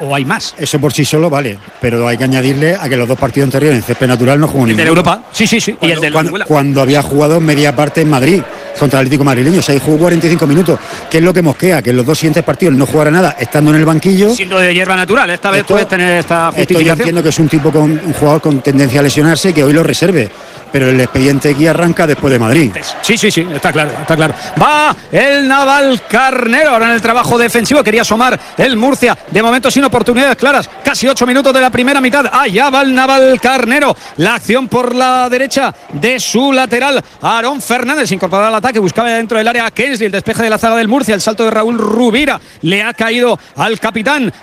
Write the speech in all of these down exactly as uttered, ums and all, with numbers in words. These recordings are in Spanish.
o hay más. Eso por sí solo vale, pero hay que añadirle a que los dos partidos anteriores en césped natural no jugó El ninguno. de Europa, sí, sí, sí. Cuando, y el de la cuando, cuando había jugado media parte en Madrid contra el Atlético madrileño, o sea, ahí jugó cuarenta y cinco minutos, que es lo que mosquea, que en los dos siguientes partidos no jugara nada, estando en el banquillo. Siendo de hierba natural, esta vez esto, puedes tener esta justificación. Esto yo entiendo que es un tipo con un jugador con tendencia a lesionarse y que hoy lo reserve. Pero el expediente aquí arranca después de Madrid. Sí, sí, sí, está claro, está claro. Va el Navalcarnero ahora en el trabajo defensivo. Quería asomar el Murcia. De momento sin oportunidades claras. Casi ocho minutos de la primera mitad. Allá va el Navalcarnero. La acción por la derecha de su lateral. Aarón Fernández incorporado al ataque. Buscaba dentro del área a Kensley. El despeje de la zaga del Murcia. El salto de Raúl Rubira. Le ha caído al capitán,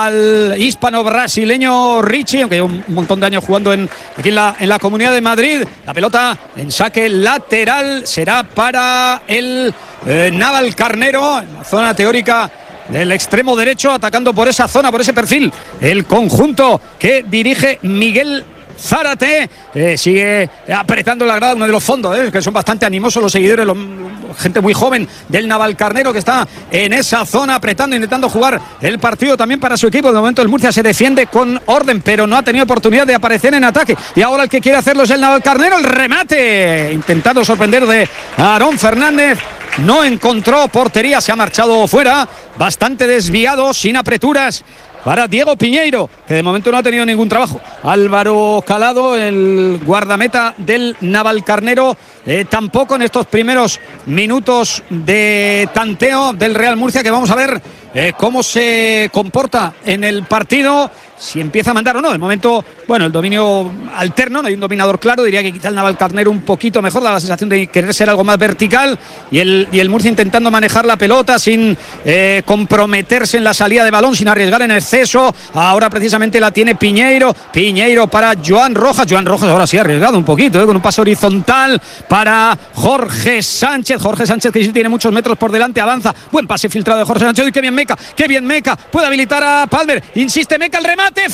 al hispano-brasileño Richie, aunque lleva un montón de años jugando en, aquí en la, en la Comunidad de Madrid. La pelota en saque lateral será para el eh, Navalcarnero en la zona teórica del extremo derecho, atacando por esa zona, por ese perfil, el conjunto que dirige Miguel Zárate. Eh, sigue apretando la grada, uno de los fondos, eh, que son bastante animosos los seguidores, los, gente muy joven del Navalcarnero que está en esa zona apretando, intentando jugar el partido también para su equipo. De momento el Murcia se defiende con orden, pero no ha tenido oportunidad de aparecer en ataque. Y ahora el que quiere hacerlo es el Navalcarnero. El remate, intentando sorprender de Aarón Fernández. No encontró portería, se ha marchado fuera, bastante desviado, sin apreturas, para Diego Piñeiro, que de momento no ha tenido ningún trabajo. Álvaro Calado, el guardameta del Navalcarnero, eh, tampoco en estos primeros minutos de tanteo del Real Murcia, que vamos a ver eh, cómo se comporta en el partido, si empieza a mandar o no. De momento, bueno, el dominio alterno, no hay un dominador claro. Diría que quizá el Navalcarnero un poquito mejor, da la sensación de querer ser algo más vertical, y el, y el Murcia intentando manejar la pelota sin eh, comprometerse en la salida de balón, sin arriesgar en exceso. Ahora precisamente la tiene Piñeiro, Piñeiro para Joan Rojas, Joan Rojas ahora sí ha arriesgado un poquito, eh, con un pase horizontal para Jorge Sánchez, Jorge Sánchez que sí tiene muchos metros por delante, avanza, buen pase filtrado de Jorge Sánchez. Y qué bien Meca, qué bien Meca, puede habilitar a Palmer, insiste Meca, el remate,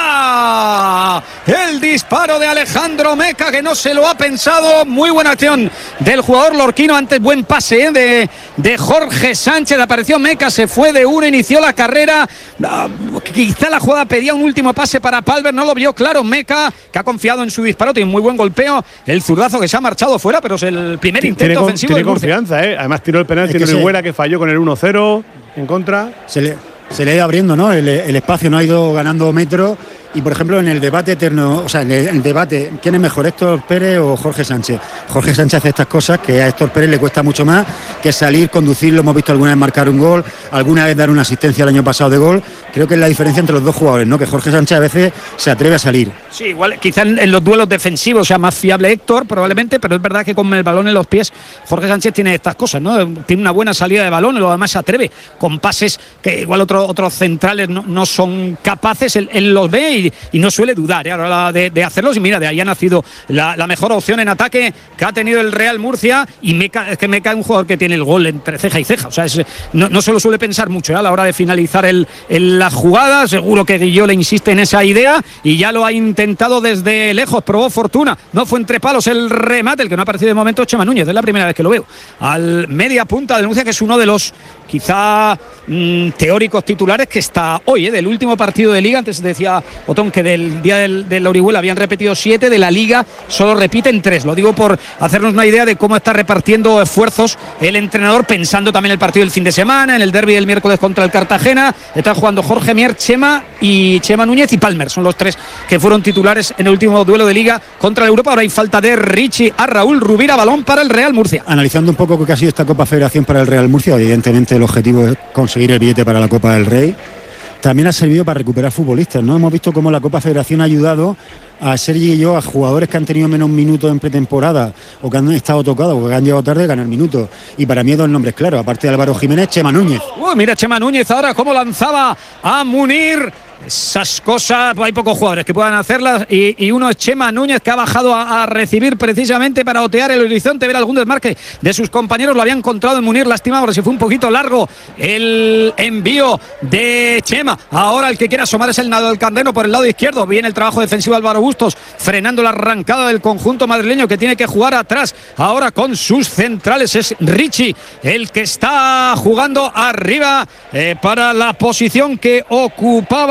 fuera, el disparo de Alejandro Meca, que no se lo ha pensado. Muy buena acción del jugador lorquino, antes buen pase eh, de, de Jorge Sánchez, apareció Meca, se fue de uno, inició la carrera. Uh, quizá la jugada pedía un último pase para Palmer, no lo vio claro Meca, que ha confiado en su disparo, tiene muy buen golpeo, el zurdazo que se ha marchado fuera, pero es el primer intento tiene, ofensivo. Tiene confianza, ¿eh? Además tiró el penalti en el Huera, que falló con el uno cero en contra. Se le, se le ha ido abriendo, ¿no? El, el espacio, no ha ido ganando metros. Y por ejemplo en el debate eterno, o sea, en el, en el debate, ¿quién es mejor, Héctor Pérez o Jorge Sánchez? Jorge Sánchez hace estas cosas que a Héctor Pérez le cuesta mucho más, que salir, conducir. Lo hemos visto alguna vez marcar un gol, alguna vez dar una asistencia el año pasado de gol. Creo que es la diferencia entre los dos jugadores, ¿no? Que Jorge Sánchez a veces se atreve a salir. Sí, igual quizá en, en los duelos defensivos sea más fiable Héctor probablemente, pero es verdad que con el balón en los pies Jorge Sánchez tiene estas cosas, ¿no? Tiene una buena salida de balón y lo demás se atreve con pases que igual otro, otros centrales no, no son capaces. Él, él los ve y, y no suele dudar ¿eh? a la hora de, de hacerlos. Y mira, de ahí ha nacido la, la mejor opción en ataque que ha tenido el Real Murcia. Y Meca, es que Meca es un jugador que tiene el gol entre ceja y ceja. O sea, es, no, no se lo suele pensar mucho ¿eh? a la hora de finalizar el, el, la jugada. Seguro que Guilló le insiste en esa idea y ya lo ha intentado desde lejos. Probó fortuna, no fue entre palos el remate. El que no ha aparecido de momento Chema Núñez, es la primera vez que lo veo al media punta del Murcia, que es uno de los quizá mmm, teóricos titulares que está hoy, ¿eh? del último partido de Liga. Antes decía Otón que del día del, del Orihuela habían repetido siete, de la Liga solo repiten tres. Lo digo por hacernos una idea de cómo está repartiendo esfuerzos el entrenador, pensando también en el partido del fin de semana, en el derbi del miércoles contra el Cartagena. Están jugando Jorge Mier, Chema y Chema Núñez y Palmer, son los tres que fueron titulares en el último duelo de Liga contra el Europa. Ahora hay falta de Richie a Raúl Rubira, balón para el Real Murcia. Analizando un poco qué ha sido esta Copa Federación para el Real Murcia, evidentemente el objetivo es conseguir el billete para la Copa del Rey. También ha servido para recuperar futbolistas, ¿no? Hemos visto cómo la Copa Federación ha ayudado a Sergi y yo, a jugadores que han tenido menos minutos en pretemporada o que han estado tocados o que han llegado tarde a ganar minutos. Y para mí dos nombres claros, aparte de Álvaro Jiménez, Chema Núñez. Uh, mira Chema Núñez ahora cómo lanzaba a Munir. Esas cosas, pues hay pocos jugadores que puedan hacerlas y, y uno es Chema Núñez, que ha bajado a, a recibir precisamente para otear el horizonte, ver algún desmarque de sus compañeros. Lo había encontrado en Munir, lastimado, pero si fue un poquito largo el envío de Chema. Ahora el que quiere asomar es el Navalcarnero por el lado izquierdo. Viene el trabajo defensivo Álvaro Bustos, frenando la arrancada del conjunto madrileño, que tiene que jugar atrás ahora con sus centrales. Es Richie el que está jugando arriba eh, para la posición que ocupaba